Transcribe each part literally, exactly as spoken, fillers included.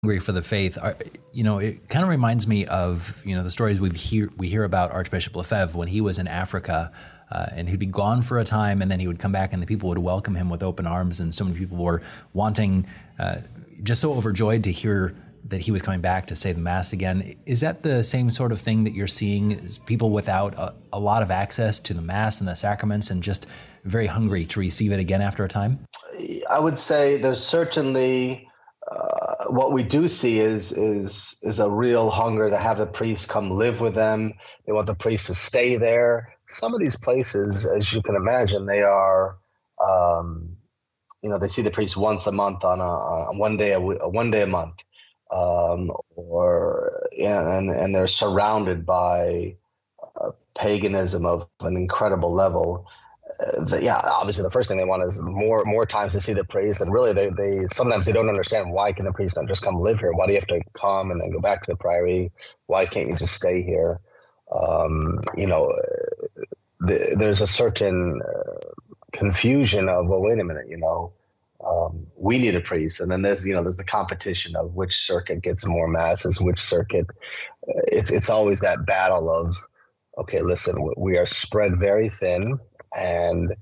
hungry for the faith. Are, you know, it kind of reminds me of, you know, the stories we hear we hear about Archbishop Lefebvre when he was in Africa, uh, and he'd be gone for a time, and then he would come back, and the people would welcome him with open arms, and so many people were wanting, uh, just so overjoyed to hear that he was coming back to say the Mass again. Is that the same sort of thing that you're seeing? Is people without a, a lot of access to the Mass and the sacraments, and just very hungry to receive it again after a time? I would say there's certainly. Uh, what we do see is is is a real hunger to have the priest come live with them. They want the priest to stay there. Some of these places, as you can imagine, they are, um, you know, they see the priest once a month on a, on one day a, a one day a month, um, or yeah, and and they're surrounded by uh, paganism of an incredible level. Uh, the, yeah, obviously the first thing they want is more more times to see the priest, and really they, they sometimes they don't understand, why can the priest not just come live here? Why do you have to come and then go back to the priory? Why can't you just stay here? Um, you know, the, there's a certain uh, confusion of, well, wait a minute, you know, um, we need a priest, and then there's you know there's the competition of which circuit gets more masses, which circuit. Uh, it's it's always that battle of, okay, listen, we are spread very thin. And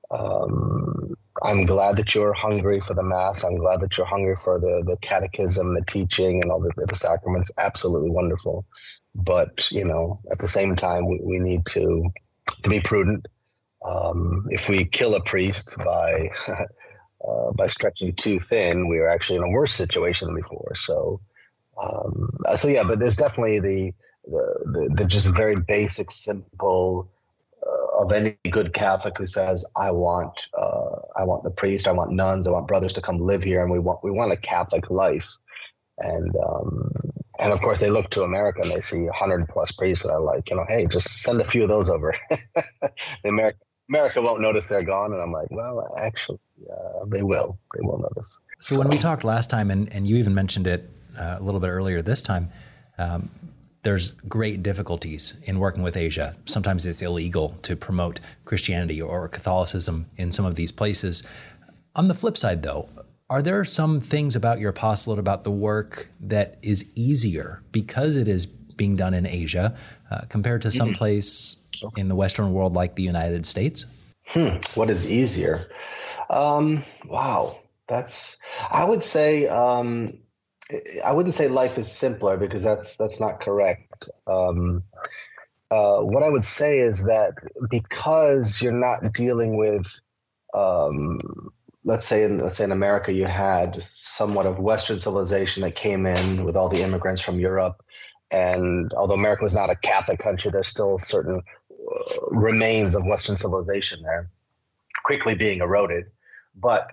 um, I'm glad that you're hungry for the Mass. I'm glad that you're hungry for the, the catechism, the teaching, and all the, the sacraments. Absolutely wonderful. But, you know, at the same time, we, we need to to be prudent. Um, if we kill a priest by uh, by stretching too thin, we are actually in a worse situation than before. So, um, so yeah, but there's definitely the the, the, the just very basic, simple of any good Catholic who says, I want, uh, I want the priest, I want nuns, I want brothers to come live here, and we want, we want a Catholic life. And, um, and of course they look to America and they see a hundred plus priests that are like, you know, hey, just send a few of those over. the America, America won't notice they're gone. And I'm like, well, actually, uh, they will, they will notice. So, so when we talked last time, and, and you even mentioned it uh, a little bit earlier this time, um, there's great difficulties in working with Asia. Sometimes it's illegal to promote Christianity or Catholicism in some of these places. On the flip side, though, are there some things about your apostolate, about the work, that is easier because it is being done in Asia uh, compared to some place in the Western world like the United States? Hmm. What is easier? Um, wow. That's, I would say, um, I wouldn't say life is simpler, because that's that's not correct. Um, uh, what I would say is that because you're not dealing with, um, let's say in let's say in America, you had somewhat of Western civilization that came in with all the immigrants from Europe, and although America was not a Catholic country, there's still certain uh, remains of Western civilization there, quickly being eroded. But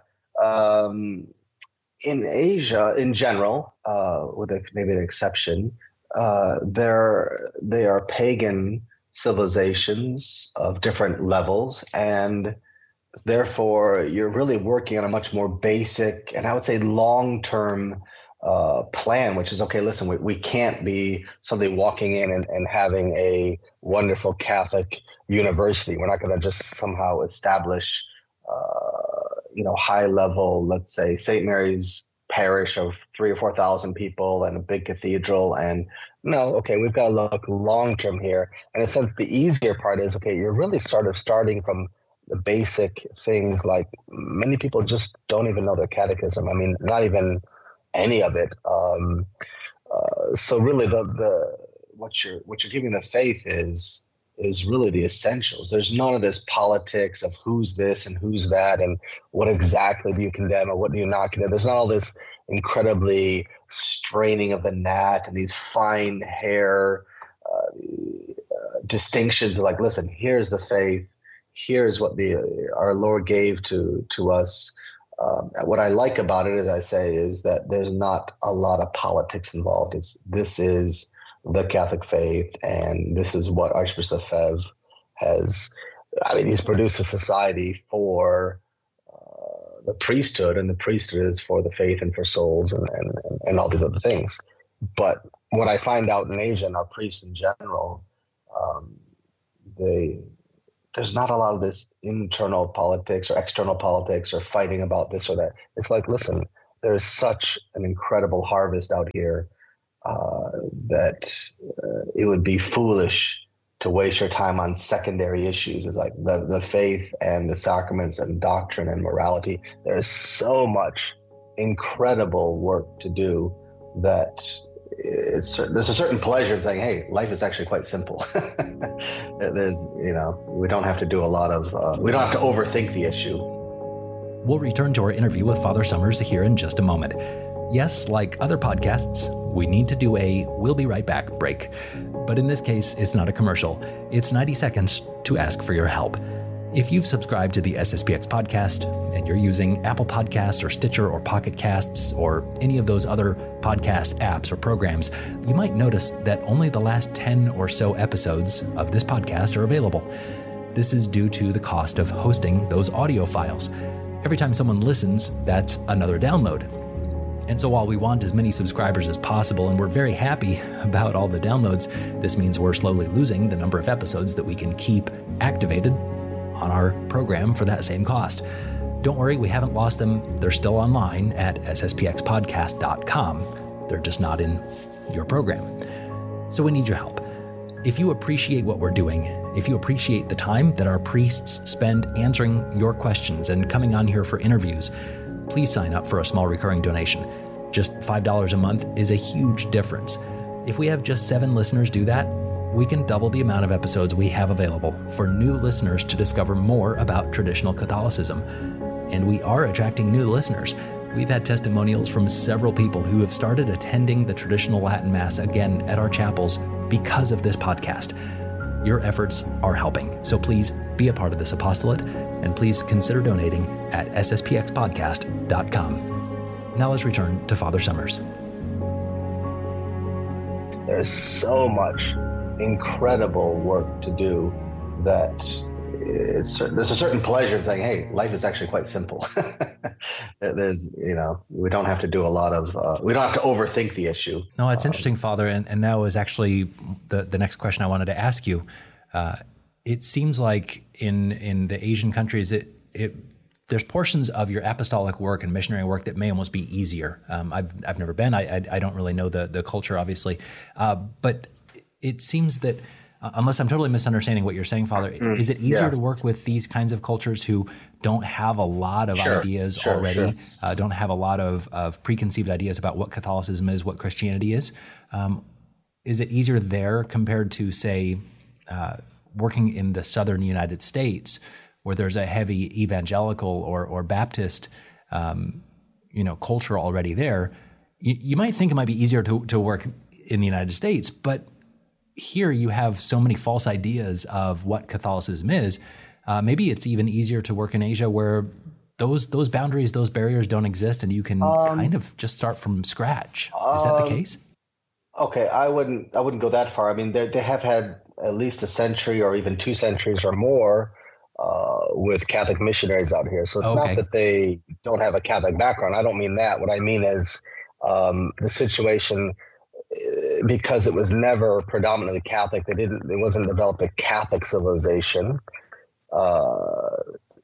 um, in Asia, in general, uh, with a, maybe an exception, uh, they're, they are pagan civilizations of different levels, and therefore you're really working on a much more basic, and I would say long-term uh, plan, which is, okay, listen, we, we can't be somebody walking in and, and having a wonderful Catholic university. We're not going to just somehow establish uh, you know, high level, let's say Saint Mary's parish of three or four thousand people and a big cathedral. And no, okay, we've got to look long term here. And in a sense, the easier part is, okay, you're really sort of starting from the basic things. Like, many people just don't even know their catechism. I mean, not even any of it. Um, uh, so really, the the what you're what you're giving the faith is. is really the essentials. There's none of this politics of who's this and who's that and what exactly do you condemn or what do you not condemn. There's not all this incredibly straining of the gnat and these fine hair uh, uh, distinctions of like, listen, here's the faith, here's what the our Lord gave to to us. Um, what I like about it, as I say, is that there's not a lot of politics involved. It's this is the Catholic faith, and this is what Archbishop Lefebvre has. I mean, he's produced a society for uh, the priesthood, and the priesthood is for the faith and for souls and, and, and all these other things. But what I find out in Asia and our priests in general, um, they there's not a lot of this internal politics or external politics or fighting about this or that. It's like, listen, there's such an incredible harvest out here uh, that uh, it would be foolish to waste your time on secondary issues. It's like the, the faith and the sacraments and doctrine and morality. There's so much incredible work to do that it's, there's a certain pleasure in saying, hey, life is actually quite simple. There's, you know, we don't have to do a lot of, uh, we don't have to overthink the issue. We'll return to our interview with Father Summers here in just a moment. Yes, like other podcasts, we need to do a we'll be right back break. But in this case, it's not a commercial. It's ninety seconds to ask for your help. If you've subscribed to the S S P X podcast and you're using Apple Podcasts or Stitcher or Pocket Casts or any of those other podcast apps or programs, you might notice that only the last ten or so episodes of this podcast are available. This is due to the cost of hosting those audio files. Every time someone listens, that's another download. And so while we want as many subscribers as possible, and we're very happy about all the downloads, this means we're slowly losing the number of episodes that we can keep activated on our program for that same cost. Don't worry, we haven't lost them. They're still online at s s p x podcast dot com. They're just not in your program. So we need your help. If you appreciate what we're doing, if you appreciate the time that our priests spend answering your questions and coming on here for interviews, please sign up for a small recurring donation. Just five dollars a month is a huge difference. If we have just seven listeners do that, we can double the amount of episodes we have available for new listeners to discover more about traditional Catholicism. And we are attracting new listeners. We've had testimonials from several people who have started attending the traditional Latin Mass again at our chapels because of this podcast. Your efforts are helping, so please be a part of this apostolate, and please consider donating at s s p x podcast dot com. Now let's return to Father Summers. There's so much incredible work to do that it's, there's a certain pleasure in saying, hey, life is actually quite simple. There's, you know, we don't have to do a lot of, uh, we don't have to overthink the issue. No, it's um, interesting, Father. And, and that was actually the, the next question I wanted to ask you. Uh, it seems like in, in the Asian countries, it, it, there's portions of your apostolic work and missionary work that may almost be easier. Um, I've, I've never been, I, I, I don't really know the, the culture, obviously. Uh, but it seems that, Uh, unless I'm totally misunderstanding what you're saying, Father, mm, is it easier yeah. to work with these kinds of cultures who don't have a lot of sure, ideas sure, already, sure. Uh, don't have a lot of, of preconceived ideas about what Catholicism is, what Christianity is? Um, is it easier there compared to, say, uh, working in the southern United States, where there's a heavy evangelical or, or Baptist um, you know, culture already there? You, you might think it might be easier to, to work in the United States, but here you have so many false ideas of what Catholicism is. Uh, maybe it's even easier to work in Asia, where those those boundaries, those barriers don't exist, and you can um, kind of just start from scratch. Is that the case? Um, okay, I wouldn't I wouldn't go that far. I mean, they they have had at least a century or even two centuries or more uh, with Catholic missionaries out here. So it's okay. Not that they don't have a Catholic background. I don't mean that. What I mean is um, the situation. Because it was never predominantly Catholic, they didn't. It wasn't developed a Catholic civilization. Uh,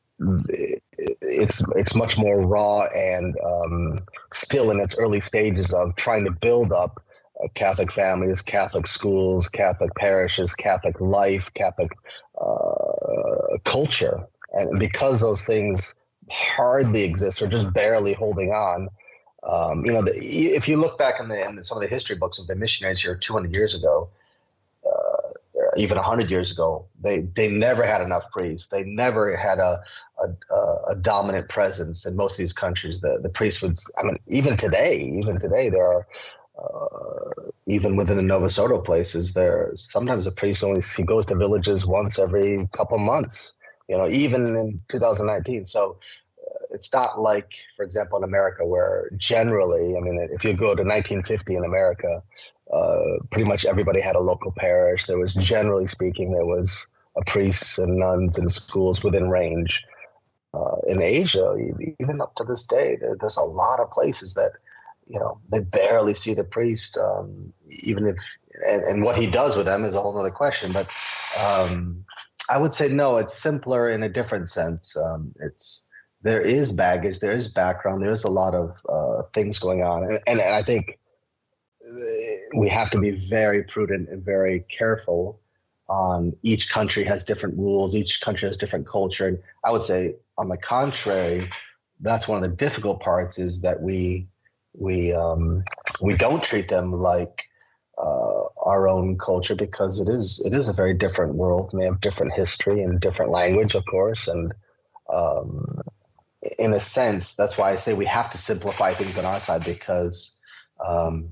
it's it's much more raw and um, still in its early stages of trying to build up uh, Catholic families, Catholic schools, Catholic parishes, Catholic life, Catholic uh, culture, and because those things hardly exist or just barely holding on. Um, you know, the, if you look back in, the, in the, some of the history books of the missionaries here two hundred years ago, uh, even one hundred years ago, they, they never had enough priests. They never had a, a, a dominant presence in most of these countries. The, the priests would, I mean, even today, even today, there are, uh, even within the Novus Ordo places, there sometimes a priest only he goes to villages once every couple months, you know, even in two thousand nineteen. So, it's not like, for example, in America, where generally, I mean, if you go to nineteen fifty in America, uh, pretty much everybody had a local parish. There was, generally speaking, there was a priests and nuns in schools within range. Uh, in Asia, even up to this day, there, there's a lot of places that, you know, they barely see the priest, um, even if, and, and what he does with them is a whole other question. But um, I would say, no, it's simpler in a different sense. Um, it's, there is baggage, there is background, there's a lot of uh, things going on, and, and, and I think we have to be very prudent and very careful. On each country has different rules, each country has different culture, and I would say, on the contrary, that's one of the difficult parts is that we we um, we don't treat them like uh, our own culture because it is it is a very different world, and they have different history and different language, of course, and um, in a sense, that's why I say we have to simplify things on our side because um,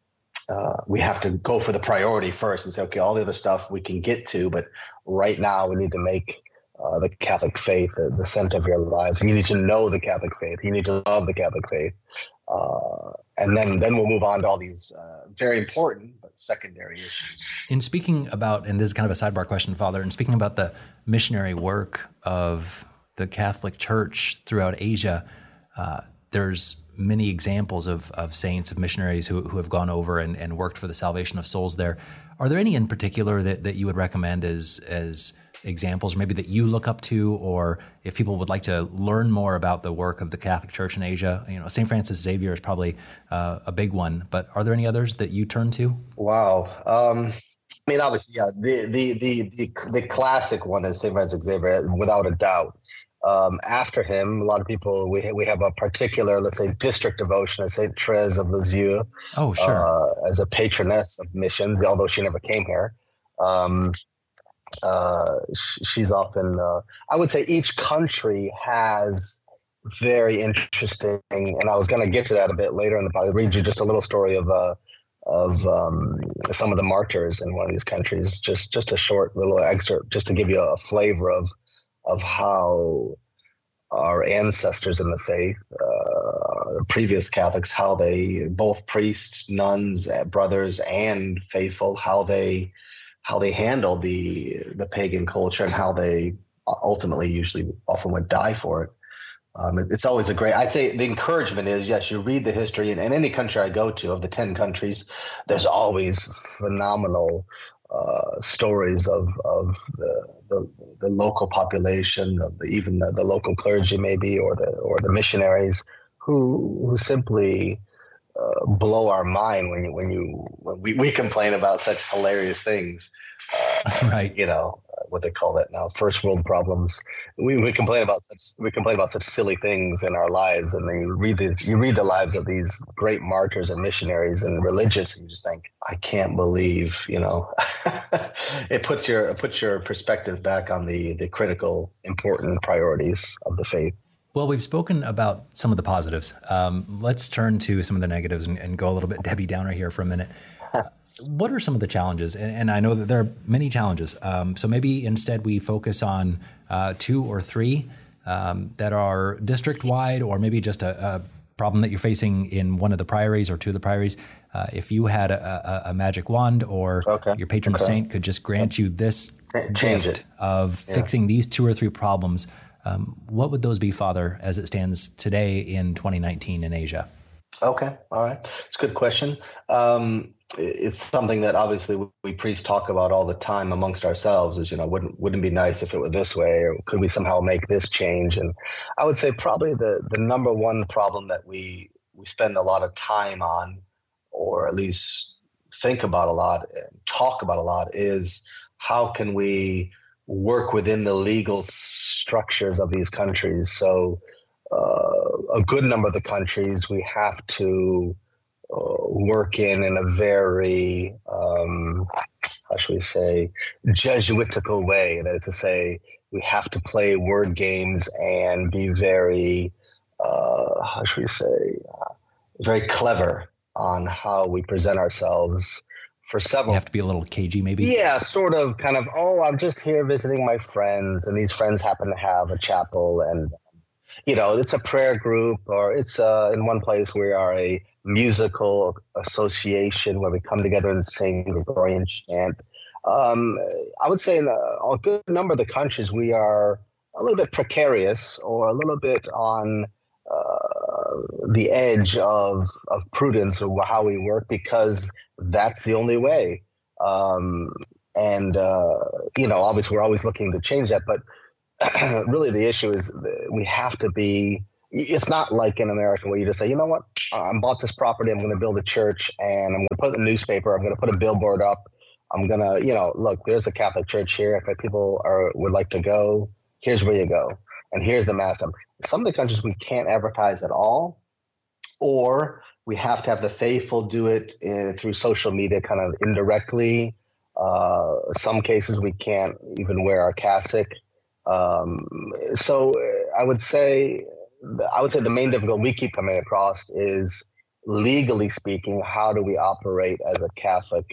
uh, we have to go for the priority first and say, okay, all the other stuff we can get to, but right now we need to make uh, the Catholic faith the, the center of your lives. You need to know the Catholic faith. You need to love the Catholic faith. Uh, and then, then we'll move on to all these uh, very important but secondary issues. In speaking about, and this is kind of a sidebar question, Father, in speaking about the missionary work of the Catholic Church throughout Asia, uh, there's many examples of, of saints, of missionaries who, who have gone over and, and worked for the salvation of souls there. Are there any in particular that, that you would recommend as as examples, or maybe that you look up to, or if people would like to learn more about the work of the Catholic Church in Asia? You know, Saint Francis Xavier is probably uh, a big one, but are there any others that you turn to? Wow. Um, I mean, obviously, yeah, the, the, the, the, the classic one is Saint Francis Xavier, without a doubt. Um, after him, a lot of people, we, we have a particular, let's say, district devotion of Saint Therese of Lisieux. Oh, sure. Uh, as a patroness of missions, although she never came here. Um, uh, sh- she's often, uh, I would say each country has very interesting, and I was going to get to that a bit later in the I'll read you just a little story of, uh, of um, some of the martyrs in one of these countries, just, just a short little excerpt, just to give you a flavor of, of how our ancestors in the faith, uh, previous Catholics, how they, both priests, nuns, brothers, and faithful, how they, how they handled the the pagan culture and how they ultimately, usually, often would die for it. Um, it it's always a great. I'd say the encouragement is, yes, you read the history, and in any country I go to, of the ten countries, there's always phenomenal uh, stories of of the, the, the local population, of the, even the, the local clergy, maybe, or the or the missionaries who who simply uh, blow our mind when you when you when we, we complain about such hilarious things. Uh, right. You know what they call that now, first world problems. We, we complain about such we complain about such silly things in our lives, and then you read the you read the lives of these great martyrs and missionaries and religious, and you just think, I can't believe, you know. It puts your it puts your perspective back on the the critical, important priorities of the faith. Well, we've spoken about some of the positives. Um, let's turn to some of the negatives and, and go a little bit Debbie Downer here for a minute. What are some of the challenges? And, and I know that there are many challenges. Um, so maybe instead we focus on uh, two or three um, that are district-wide, or maybe just a, a problem that you're facing in one of the priories or two of the priories. Uh, if you had a, a, a magic wand, or okay. your patron okay. saint could just grant you this Change gift it. of yeah. fixing these two or three problems, um, what would those be, Father, as it stands today in twenty nineteen in Asia? Okay. All right. It's a good question. Um, it's something that obviously we priests talk about all the time amongst ourselves, is, you know, wouldn't, wouldn't it be nice if it were this way, or could we somehow make this change? And I would say probably the, the number one problem that we, we spend a lot of time on, or at least think about a lot and talk about a lot, is how can we work within the legal structures of these countries? So uh, a good number of the countries we have to uh, work in in a very, um, how should we say, Jesuitical way. That is to say, we have to play word games and be very, uh, how should we say, uh, very clever on how we present ourselves for several. You have to be a little cagey, maybe? Yeah, sort of, kind of, oh, I'm just here visiting my friends, and these friends happen to have a chapel, and, you know, it's a prayer group, or it's uh, in one place we are a musical association where we come together and sing Gregorian chant. Um, I would say in a, a good number of the countries we are a little bit precarious, or a little bit on uh, the edge of of prudence or how we work, because that's the only way. Um, and, uh, you know, obviously we're always looking to change that, but really the issue is we have to be, it's not like in America where you just say, you know what, I bought this property, I'm going to build a church, and I'm going to put it in the newspaper, I'm going to put a billboard up, I'm going to, you know, look, there's a Catholic church here. If people are would like to go, here's where you go. And here's the mass. Some of the countries we can't advertise at all, or we have to have the faithful do it in, through social media kind of indirectly. Uh, some cases we can't even wear our cassock. Um, so I would say, I would say the main difficulty we keep coming across is, legally speaking, how do we operate as a Catholic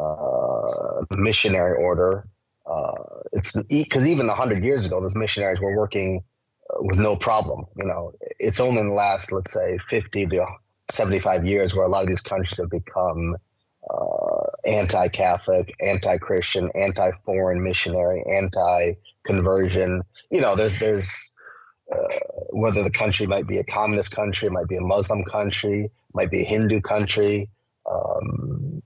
uh, missionary order? Uh, it's because even a hundred years ago, those missionaries were working with no problem. You know, it's only in the last, let's say, fifty to seventy-five years where a lot of these countries have become uh, anti-Catholic, anti-Christian, anti-foreign missionary, anti-conversion. You know, there's there's uh, whether the country might be a communist country, it might be a Muslim country, might be a Hindu country. Um,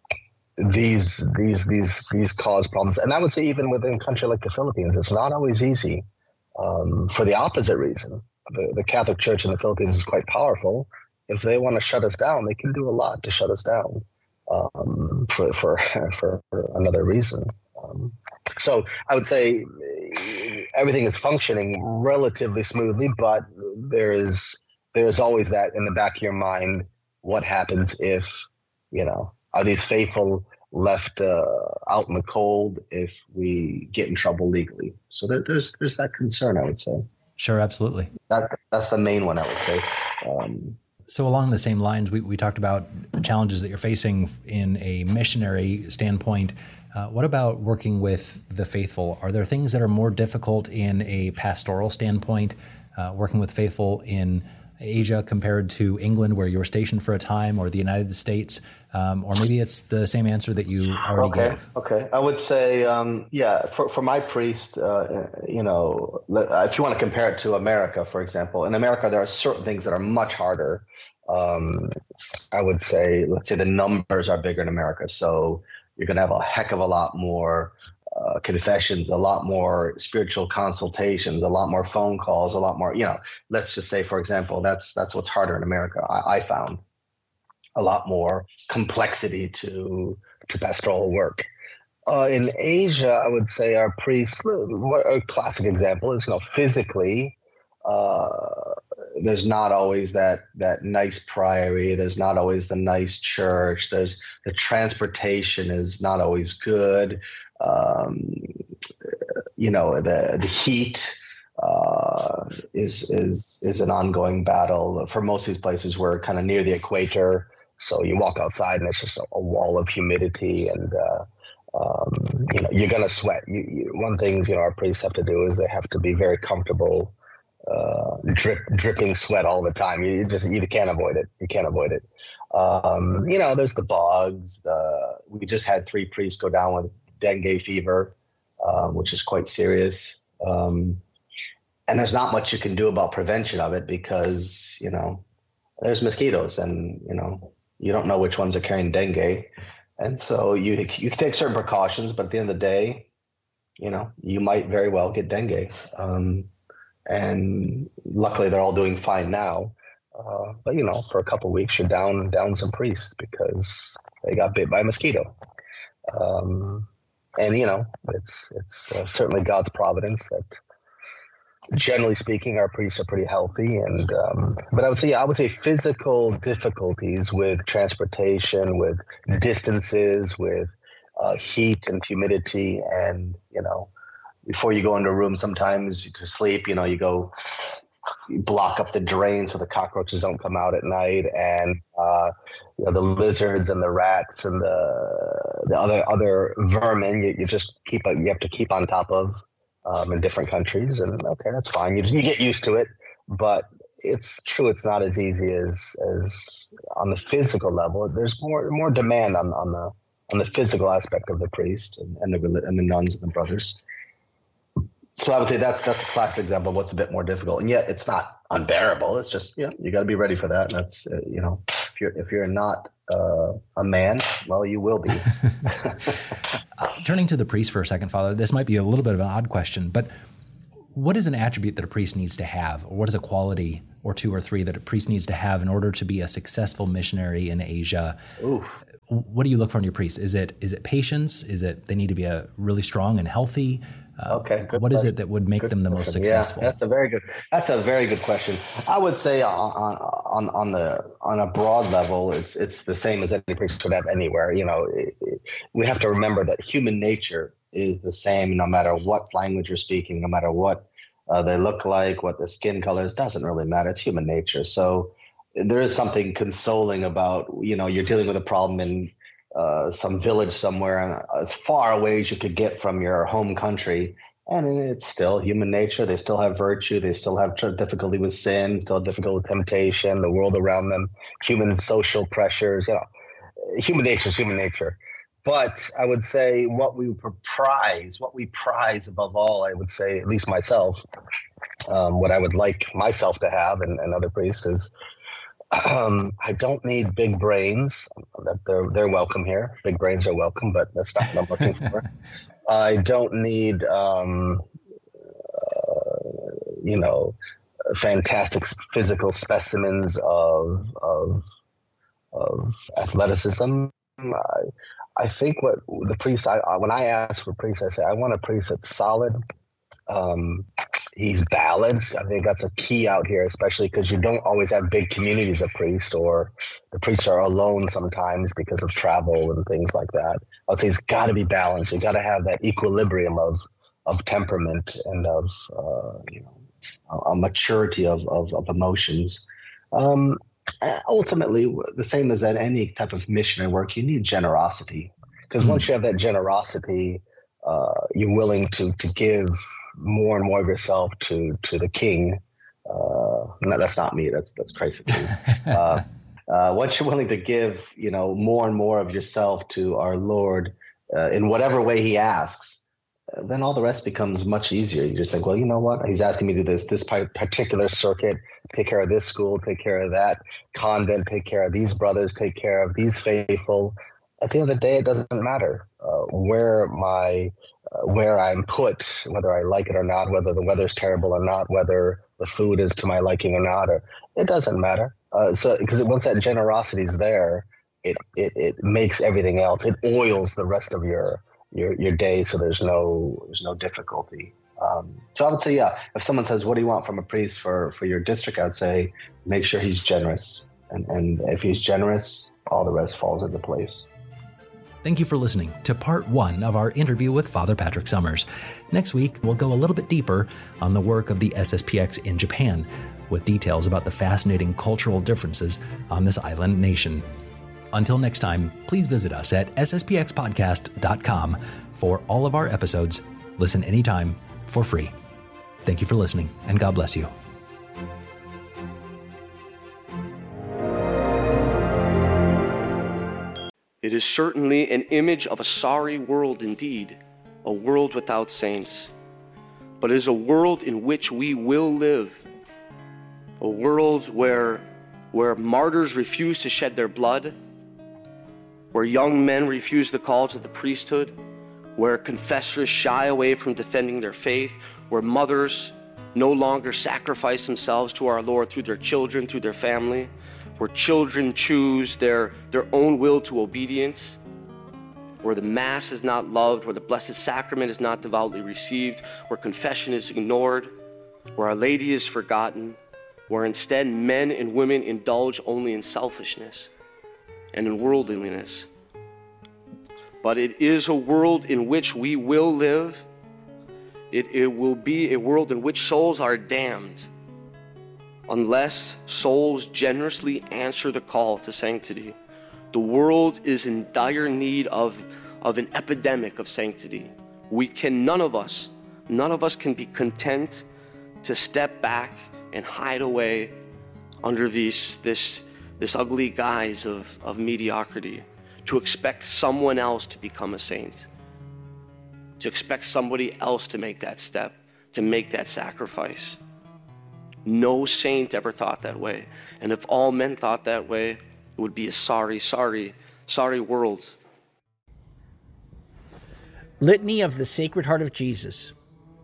these these these these cause problems, and I would say even within a country like the Philippines, it's not always easy. Um, for the opposite reason, the, the Catholic Church in the Philippines is quite powerful. If they want to shut us down, they can do a lot to shut us down um, for, for for another reason. Um, so I would say everything is functioning relatively smoothly, but there is there is always that in the back of your mind: what happens if, you know, are these faithful left uh, out in the cold if we get in trouble legally? So there, there's there's that concern, I would say. Sure, absolutely. That that's the main one, I would say. Um, so along the same lines, we, we talked about challenges that you're facing in a missionary standpoint. Uh, what about working with the faithful? Are there things that are more difficult in a pastoral standpoint, uh, working with faithful in Asia compared to England, where you were stationed for a time, or the United States? Um, or maybe it's the same answer that you already okay, gave. Okay. I would say, um, yeah, for, for my priest, uh, you know, if you want to compare it to America, for example, in America, there are certain things that are much harder. Um, I would say, let's say the numbers are bigger in America. So you're going to have a heck of a lot more Uh, confessions, a lot more spiritual consultations, a lot more phone calls, a lot more, you know, let's just say, for example, that's that's what's harder in America. I, I found a lot more complexity to to pastoral work. Uh, in Asia, I would say our priests, what a classic example is, you know, physically, uh, there's not always that that nice priory. There's not always the nice church. There's the transportation is not always good. Um, you know, the the heat uh, is is is an ongoing battle for most of these places. We're kind of near the equator, so you walk outside and it's just a, a wall of humidity, and uh, um, you know, you're gonna sweat. You, you, one thing you know our priests have to do is they have to be very comfortable, uh, drip dripping sweat all the time. You just you can't avoid it. You can't avoid it. Um, you know, there's the bugs. The we just had three priests go down with dengue fever, um, which is quite serious. Um, and there's not much you can do about prevention of it because, you know, there's mosquitoes and, you know, you don't know which ones are carrying dengue. And so you, you can take certain precautions, but at the end of the day, you know, you might very well get dengue. Um, and luckily they're all doing fine now. Uh, but, you know, for a couple of weeks, you're down, down some priests because they got bit by a mosquito. Um, And, you know, it's it's uh, certainly God's providence that, generally speaking, our priests are pretty healthy. And um, but I would say, yeah, I would say physical difficulties with transportation, with distances, with uh, heat and humidity. And, you know, before you go into a room, sometimes to sleep, you know, you go you block up the drain so the cockroaches don't come out at night, and uh, you know, the lizards and the rats and the the other other vermin you, you just keep you have to keep on top of um, in different countries. And okay, that's fine. You you get used to it, but it's true it's not as easy as as on the physical level. There's more more demand on on the on the physical aspect of the priest and, and the and the nuns and the brothers. So I would say that's that's a classic example of what's a bit more difficult, and yet it's not unbearable. It's just, yeah, you got to be ready for that. And that's uh, you know, if you're if you're not uh, a man, well, you will be. uh, turning to the priest for a second, Father, this might be a little bit of an odd question, but what is an attribute that a priest needs to have, or what is a quality or two or three that a priest needs to have in order to be a successful missionary in Asia? Ooh. What do you look for in your priests? Is it is it patience? Is it they need to be a really strong and healthy? Uh, okay. Good what question. is it that would make good them the question. most successful? Yeah, that's a very good. That's a very good question. I would say on on on the on a broad level, it's it's the same as any priest would have anywhere. You know, it, it, we have to remember that human nature is the same no matter what language you're speaking, no matter what uh, they look like, what the skin color is. Doesn't really matter. It's human nature. So there is something consoling about, you know, you're dealing with a problem in uh, some village somewhere as far away as you could get from your home country. And it's still human nature. They still have virtue. They still have difficulty with sin, still have difficulty with temptation, the world around them, human social pressures. You know, human nature is human nature. But I would say what we prize, what we prize above all, I would say, at least myself, um, what I would like myself to have and, and other priests is, Um, I don't need big brains. That they're they're welcome here. Big brains are welcome, but that's not what I'm looking for. I don't need, um, uh, you know, fantastic physical specimens of of of athleticism. I, I think what the priest. I, I when I ask for priests, I say I want a priest that's solid. Um, he's balanced. I think that's a key out here, especially because you don't always have big communities of priests, or the priests are alone sometimes because of travel and things like that. I would say it's got to be balanced. You got to have that equilibrium of of temperament and of uh, you know a maturity of of, of emotions. Um, ultimately, the same as at any type of missionary work, you need generosity, because mm-hmm. once you have that generosity, Uh, you're willing to to give more and more of yourself to to the King. Uh, no, that's not me. That's that's Christ the King. Uh, uh, once you're willing to give, you know, more and more of yourself to our Lord uh, in whatever way He asks, uh, then all the rest becomes much easier. You just think, well, you know what? He's asking me to do this this particular circuit, take care of this school, take care of that convent, take care of these brothers, take care of these faithful. At the end of the day, it doesn't matter uh, where my uh, where I'm put, whether I like it or not, whether the weather's terrible or not, whether the food is to my liking or not, or it doesn't matter. Uh, so because once that generosity is there, it, it it makes everything else. It oils the rest of your your your day, so there's no there's no difficulty. Um, so I would say, yeah, if someone says, "What do you want from a priest for for your district?" I'd say, make sure he's generous, and and if he's generous, all the rest falls into place. Thank you for listening to part one of our interview with Father Patrick Summers. Next week, we'll go a little bit deeper on the work of the S S P X in Japan, with details about the fascinating cultural differences on this island nation. Until next time, please visit us at s s p x podcast dot com for all of our episodes. Listen anytime for free. Thank you for listening, and God bless you. It is certainly an image of a sorry world indeed, a world without saints. But it is a world in which we will live, a world where, where martyrs refuse to shed their blood, where young men refuse the call to the priesthood, where confessors shy away from defending their faith, where mothers no longer sacrifice themselves to our Lord through their children, through their family, where children choose their, their own will to obedience, where the Mass is not loved, where the Blessed Sacrament is not devoutly received, where confession is ignored, where Our Lady is forgotten, where instead men and women indulge only in selfishness and in worldliness. But it is a world in which we will live. It, it will be a world in which souls are damned, unless souls generously answer the call to sanctity. The world is in dire need of, of an epidemic of sanctity. We can, none of us, none of us can be content to step back and hide away under these, this, this ugly guise of, of mediocrity, to expect someone else to become a saint, to expect somebody else to make that step, to make that sacrifice. No saint ever thought that way. And if all men thought that way, it would be a sorry, sorry, sorry world. Litany of the Sacred Heart of Jesus.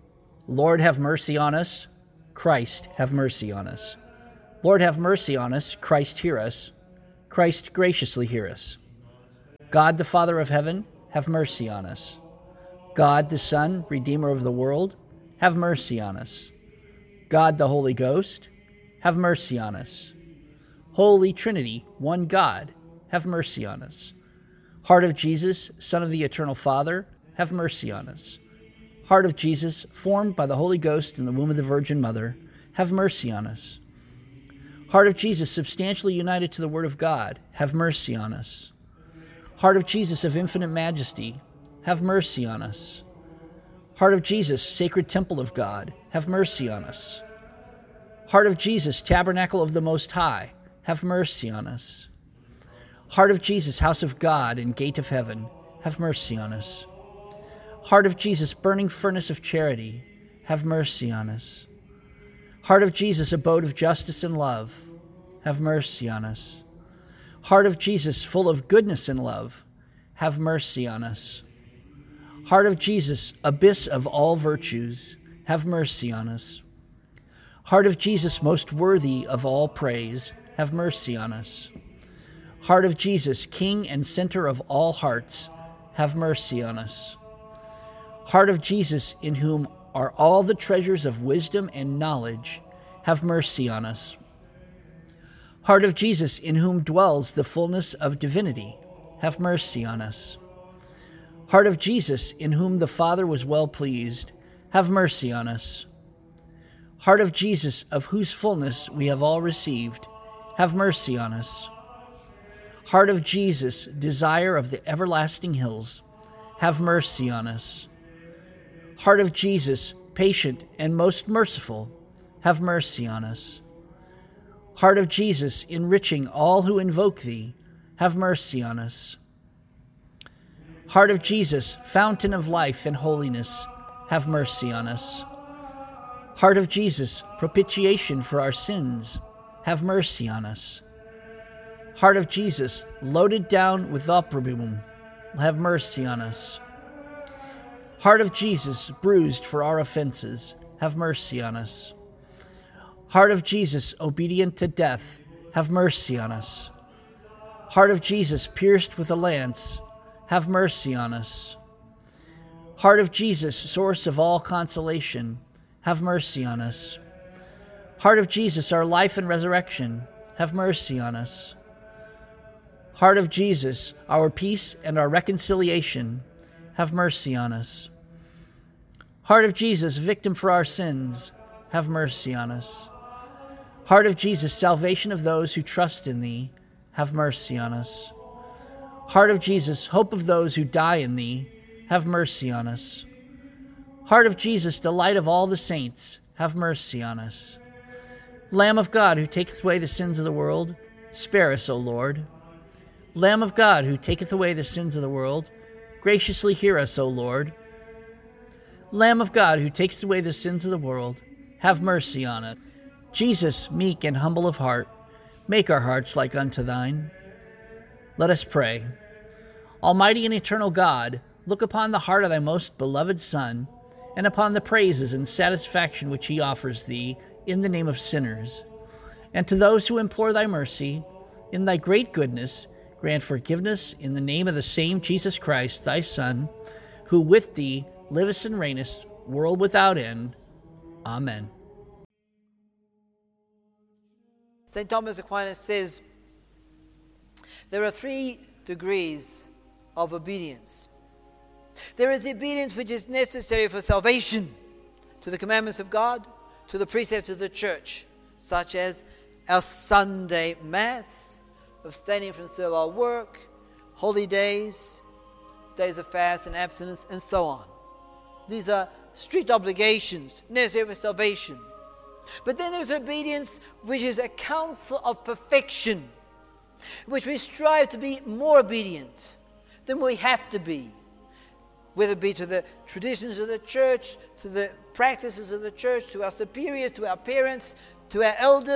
Lord, have mercy on us. Christ, have mercy on us. Lord, have mercy on us. Christ, hear us. Christ, graciously hear us. God, the Father of heaven, have mercy on us. God, the Son, Redeemer of the world, have mercy on us. God, the Holy Ghost, have mercy on us. Holy Trinity, one God, have mercy on us. Heart of Jesus, Son of the Eternal Father, have mercy on us. Heart of Jesus, formed by the Holy Ghost in the womb of the Virgin Mother, have mercy on us. Heart of Jesus, substantially united to the Word of God, have mercy on us. Heart of Jesus of infinite majesty, have mercy on us. Heart of Jesus, sacred temple of God, have mercy on us. Heart of Jesus, tabernacle of the Most High, have mercy on us. Heart of Jesus, house of God and gate of heaven, have mercy on us. Heart of Jesus, burning furnace of charity, have mercy on us. Heart of Jesus, abode of justice and love, have mercy on us. Heart of Jesus, full of goodness and love, have mercy on us. Heart of Jesus, abyss of all virtues, have mercy on us. Heart of Jesus, most worthy of all praise, have mercy on us. Heart of Jesus, King and center of all hearts, have mercy on us. Heart of Jesus, in whom are all the treasures of wisdom and knowledge, have mercy on us. Heart of Jesus, in whom dwells the fullness of divinity, have mercy on us. Heart of Jesus, in whom the Father was well pleased, have mercy on us. Heart of Jesus, of whose fullness we have all received, have mercy on us. Heart of Jesus, desire of the everlasting hills, have mercy on us. Heart of Jesus, patient and most merciful, have mercy on us. Heart of Jesus, enriching all who invoke thee, have mercy on us. Heart of Jesus, fountain of life and holiness, have mercy on us. Heart of Jesus, propitiation for our sins, have mercy on us. Heart of Jesus, loaded down with opprobrium, have mercy on us. Heart of Jesus, bruised for our offenses, have mercy on us. Heart of Jesus, obedient to death, have mercy on us. Heart of Jesus, pierced with a lance, have mercy on us. Heart of Jesus, source of all consolation, have mercy on us. Heart of Jesus, our life and resurrection, have mercy on us. Heart of Jesus, our peace and our reconciliation, have mercy on us. Heart of Jesus, victim for our sins, have mercy on us. Heart of Jesus, salvation of those who trust in thee, have mercy on us. Heart of Jesus, hope of those who die in thee, have mercy on us. Heart of Jesus, delight of all the saints, have mercy on us. Lamb of God, who taketh away the sins of the world, spare us, O Lord. Lamb of God, who taketh away the sins of the world, graciously hear us, O Lord. Lamb of God, who takes away the sins of the world, have mercy on us. Jesus, meek and humble of heart, make our hearts like unto thine. Let us pray. Almighty and eternal God, look upon the heart of thy most beloved Son, and upon the praises and satisfaction which he offers thee in the name of sinners. And to those who implore thy mercy, in thy great goodness, grant forgiveness in the name of the same Jesus Christ, thy Son, who with thee livest and reignest, world without end. Amen. Saint Thomas Aquinas says, there are three degrees of obedience. There is the obedience which is necessary for salvation, to the commandments of God, to the precepts of the church, such as our Sunday Mass, abstaining from servile work, holy days, days of fast and abstinence, and so on. These are strict obligations necessary for salvation. But then there's obedience which is a counsel of perfection, which we strive to be more obedient than we have to be, whether it be to the traditions of the church, to the practices of the church, to our superiors, to our parents, to our elders,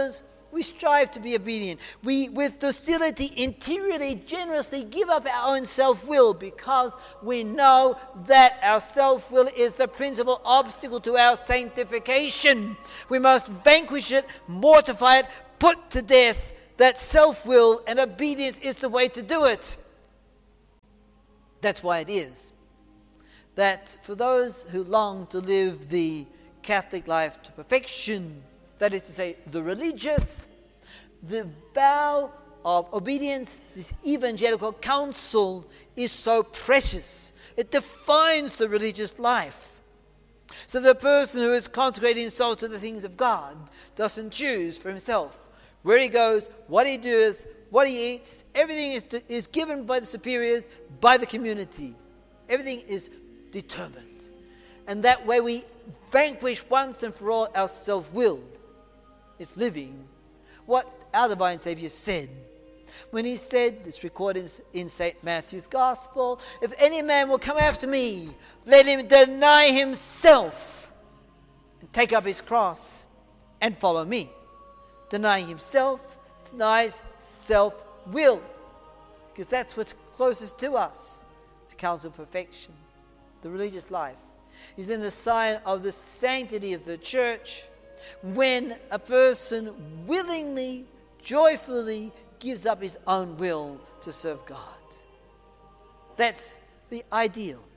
We strive to be obedient. We, with docility, interiorly, generously give up our own self-will because we know that our self-will is the principal obstacle to our sanctification. We must vanquish it, mortify it, put to death that self-will, and obedience is the way to do it. That's why it is that for those who long to live the Catholic life to perfection, that is to say, the religious, the vow of obedience, this evangelical counsel, is so precious. It defines the religious life. So the person who is consecrating himself to the things of God doesn't choose for himself where he goes, what he does, what he eats. Everything is, to, is given by the superiors, by the community. Everything is determined. And that way we vanquish once and for all our self-will. It's living what our divine Savior said. When he said, it's recorded in Saint Matthew's Gospel, if any man will come after me, let him deny himself and take up his cross and follow me. Denying himself denies self-will, because that's what's closest to us. It's the counsel of perfection. The religious life is in the sign of the sanctity of the church, when a person willingly, joyfully gives up his own will to serve God. That's the ideal.